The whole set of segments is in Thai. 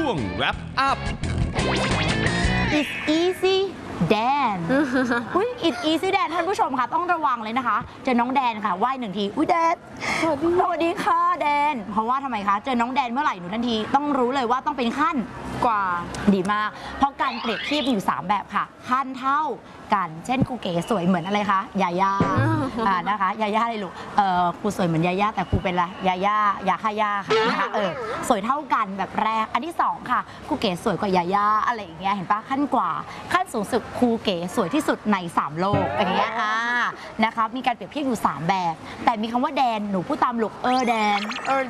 วง Wrap Up It's easy Dan อุ้ย It's easy Dan ท่านผู้ชมค่ะต้องระวังเลยนะคะเจอน้องแดนค่ะไหว้หนึ่งทีอุ้ยแดนสวัสดีค่ะแดนเพราะว่าทำไมคะเจอน้องแดนเมื่อไหร่หนูทันทีต้องรู้เลยว่าต้องเป็นขั้นกว่าดีมากเพราะการเปรียบเทียบอยู่3แบบค่ะขั้นเท่ากันเช่นครูเก๋สวยเหมือนอะไรคะยาย่านะคะยาย่าเลยลูกครูสวยเหมือนยาย่าแต่ครูเป็นอะไรยาย่ายาฆ่าย่าค่ะนะคะสวยเท่ากันแบบแรกอันที่2ค่ะครูเก๋สวยกว่ายาย่าอะไรอย่างเงี้ยเห็นปะขั้นกว่าขั้นสูงสุดครูเก๋สวยที่สุดใน3โลกอย่างเงี้ยนะคะมีการเปรียบเทียบอยู่3แบบแต่มีคำว่าแดนหนูพูดตามลูกแดน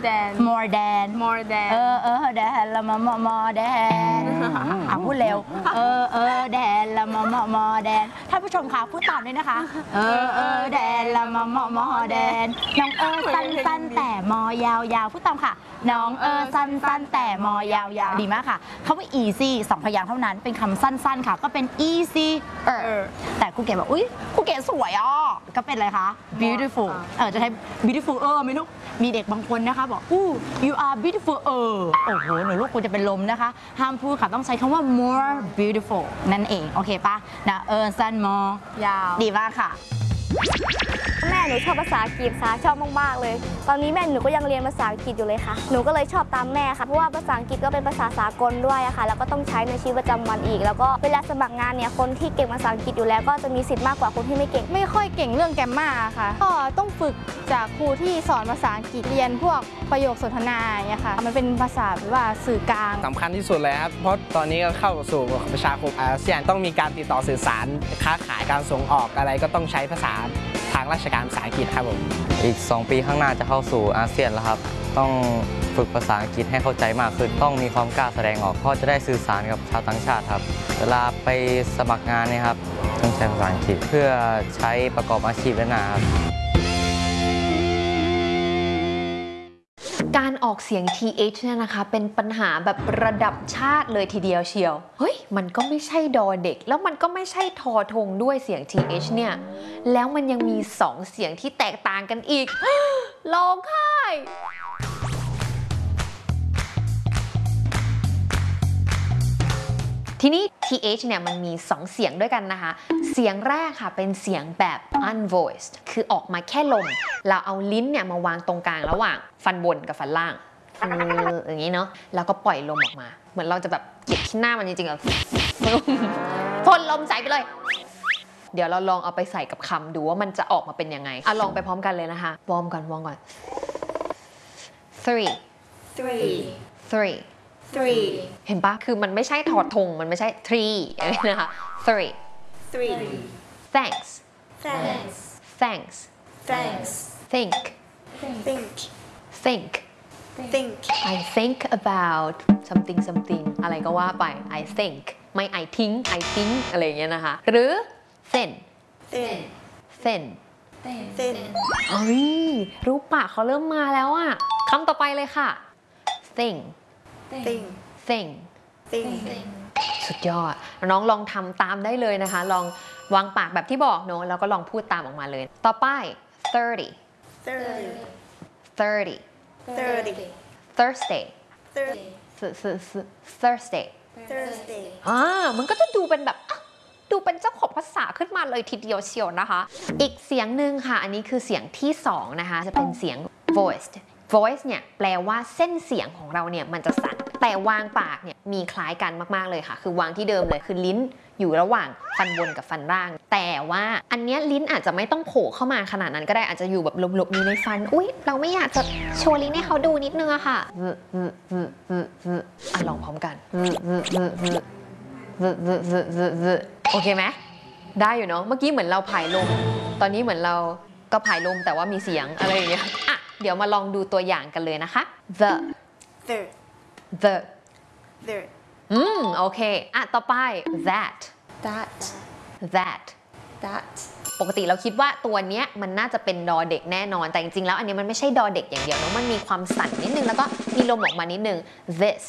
more than แดนละมอแดนพูดเร็วแดนละมอแดนท่านผู้ชมคะพูดตามด้วยนะคะแดนละมอแดนน้องสั้นแต่มอยาวพูดตามค่ะน้องสั้นแต่มอยาวดีมากค่ะคำว่า easy 2 พยางค์เท่านั้นเป็นคำสั้นๆค่ะก็เป็น easy แต่ครูเก๋บอกอุ้ยครูเก๋สวยก็เป็นอะไรคะ beautiful จะใช้ beautiful ไหมลูกมีเด็กบางคนนะคะบอกyou are beautiful โอ้โหหนูลูกคุณจะเป็นลมนะคะห้ามพูดค่ะต้องใช้คำว่า more beautiful นั่นเองโอเคปะนะสั้น more ยาวดีมากค่ะแม่หนูชอบภาษาอังกฤษชอบมากๆเลยตอนนี้แม่หนูก็ยังเรียนภาษาอังกฤษอยู่เลยค่ะหนูก็เลยชอบตามแม่ค่ะเพราะว่าภาษาอังกฤษก็เป็นภาษาสากลด้วยค่ะแล้วก็ต้องใช้ในชีวิตประจำวันอีกแล้วก็เวลาสมัครงานเนี่ยคนที่เก่งภาษาอังกฤษอยู่แล้วก็จะมีสิทธิ์มากกว่าคนที่ไม่เก่งไม่ค่อยเก่งเรื่องแกรมมาค่ะก็ต้องฝึกจากครูที่สอนภาษาอังกฤษเรียนพวกประโยคสนทนาเนี่ยค่ะมันเป็นภาษาแบบว่าสื่อกลางสำคัญที่สุดเลยครับเพราะตอนนี้ก็เข้าสู่ประชาคมอาเซียนต้องมีการติดต่อสื่อสารค้าขายการส่งออกอะไรก็ต้องใช้ภาษาทางราชการภาษาอังกฤษครับผมอีก2 ปีข้างหน้าจะเข้าสู่อาเซียนแล้วครับต้องฝึกภาษาอังกฤษให้เข้าใจมากขึ้นต้องมีความกล้าแสดงออกเพราะจะได้สื่อสารกับชาวต่างชาติครับเวลาไปสมัครงานเนี่ยครับต้องใช้ภาษาอังกฤษเพื่อใช้ประกอบอาชีพและนะครับการออกเสียง th เนี่ยนะคะเป็นปัญหาแบบระดับชาติเลยทีเดียวเชียวเฮ้ยมันก็ไม่ใช่ดอเด็กแล้วมันก็ไม่ใช่ทอทงด้วยเสียง th เนี่ยแล้วมันยังมี2 เสียงที่แตกต่างกันอีก ร้องไห้ทีนี้ th เนี่ยมันมี2 เสียงด้วยกันนะคะเสียงแรกค่ะเป็นเสียงแบบ unvoiced คือออกมาแค่ลมเราเอาลิ้นเนี่ยมาวางตรงกลางระหว่างฟันบนกับฟันล่างอย่างนี้เนาะแล้วก็ปล่อยลมออกมาเหมือนเราจะแบบเก็บที่หน้ามันจริงๆอะพ่นลมใส่ไปเลยเดี๋ยวเราลองเอาไปใส่กับคำดูว่ามันจะออกมาเป็นยังไงลองไปพร้อมกันเลยนะคะวอร์มก่อนthreeเห็นปะคือมันไม่ใช่ถอดธงมันไม่ใช่ three อะไรนะคะ three thanks think I think about something อะไรก็ว่าไป I think ไม่ I think อะไรอย่างเงี้ยนะคะหรือ thin เฮ้ยรูปปากเขาเริ่มมาแล้วอะคำต่อไปเลยค่ะ thing สุดยอดน้องลองทำตามได้เลยนะคะลองวางปากแบบที่บอกเนอะแล้วก็ลองพูดตามออกมาเลยต่อไป 30 Thursday มันก็จะดูเป็นแบบดูเป็นเจ้าของภาษาขึ้นมาเลยทีเดียวเชียวนะคะอีกเสียงหนึ่งค่ะอันนี้คือเสียงที่2นะคะจะเป็นเสียง voice เนี่ยแปลว่าเส้นเสียงของเราเนี่ยมันจะสั่นแต่วางปากเนี่ยมีคล้ายกันมากๆเลยค่ะคือวางที่เดิมเลยคือลิ้นอยู่ระหว่างฟันบนกับฟันล่างแต่ว่าอันเนี้ยลิ้นอาจจะไม่ต้องโผล่เข้ามาขนาดนั้นก็ได้อาจจะอยู่แบบหลบๆอยู่ในฟันอุ๊ยเราไม่อยากจะโชว์ลิ้นให้เขาดูนิดนึงอะค่ะลองพร้อมกันโอเคไหมได้อยู่เนาะเมื่อกี้เหมือนเราผายลมตอนนี้เหมือนเราก็ผายลมแต่ว่ามีเสียงอะไรอย่างเงี้ยเดี๋ยวมาลองดูตัวอย่างกันเลยนะคะ the โอเคต่อไป that ปกติเราคิดว่าตัวเนี้ยมันน่าจะเป็นดอเด็กแน่นอนแต่จริงๆแล้วอันนี้มันไม่ใช่ดอเด็กอย่างเดียวเนาะมันมีความสั่นนิดนึงแล้วก็มีลมออกมานิดนึง this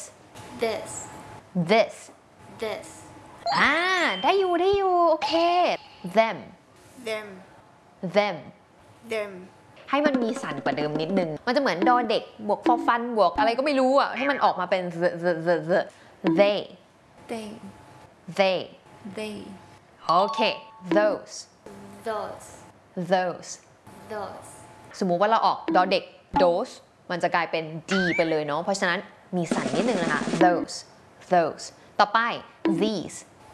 ได้อยู่โอเค them ให้มันมีสันกว่าเดิมนิดนึงมันจะเหมือนดอเด็กบวกฟอฟันบวกอะไรก็ไม่รู้อ่ะให้มันออกมาเป็น they they โอเค those สมมุติว่าเราออกดอเด็ก those มันจะกลายเป็น d ไปเลยเนาะเพราะฉะนั้นมีสันนิดนึงนะคะ those ต่อไป these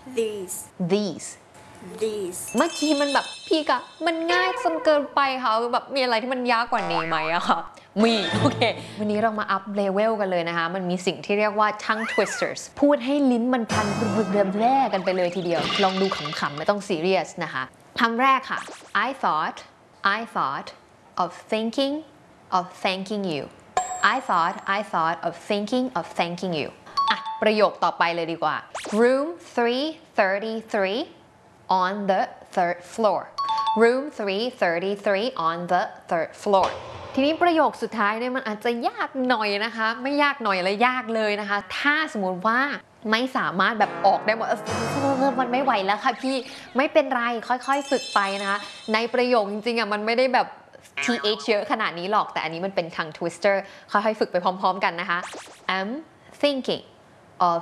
เมื่อกี้มันแบบพี่กะมันง่ายจนเกินไปค่ะแบบมีอะไรที่มันยากกว่านี้ไหมอะค่ะมีโอเควันนี้เรามาอัพเลเวลกันเลยนะคะมันมีสิ่งที่เรียกว่า tongue twisters พูดให้ลิ้นมันพันแรกกันไปเลยทีเดียวลองดูขำๆไม่ต้องซีเรียสนะคะคำแรกค่ะ I thought of thanking you I thought of thanking you อ่ะประโยคต่อไปเลยดีกว่า room 333 on the third floor room 333 on the third floor ทีนี้ประโยคสุดท้ายเนี่ยมันอาจจะยากหน่อยนะคะไม่ยากหน่อยเลยยากเลยนะคะถ้าสมมติว่าไม่สามารถแบบออกได้หมดมันไม่ไหวแล้วค่ะพี่ไม่เป็นไรค่อยๆฝึกไปนะคะในประโยคจริงๆอ่ะมันไม่ได้แบบ th เยอะขนาดนี้หรอกแต่อันนี้มันเป็น tongue twister ค่อยๆฝึกไปพร้อมๆกันนะคะ I'm thinking of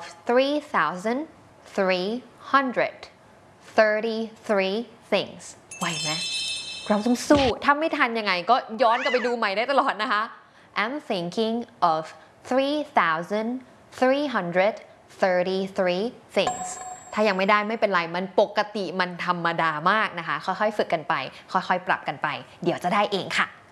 3,333 things ไหวไหมเราต้องสู้ถ้าไม่ทันยังไงก็ย้อนกลับไปดูใหม่ได้ตลอดนะคะ I'm thinking of 3,333 things ถ้ายังไม่ได้ไม่เป็นไรมันปกติมันธรรมดามากนะคะค่อยๆฝึกกันไปค่อยๆปรับกันไปเดี๋ยวจะได้เองค่ะ